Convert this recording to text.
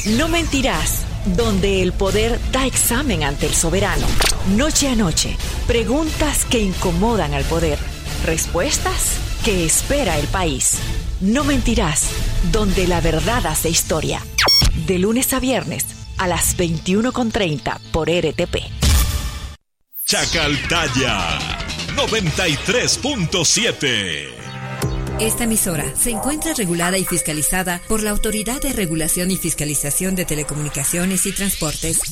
No mentirás, donde el poder da examen ante el soberano. Noche a noche, preguntas que incomodan al poder, respuestas que espera el país. No mentirás, donde la verdad hace historia. De lunes a viernes a las 21:30 por RTP. Chacaltaya 93.7. Esta emisora se encuentra regulada y fiscalizada por la Autoridad de Regulación y Fiscalización de Telecomunicaciones y Transportes.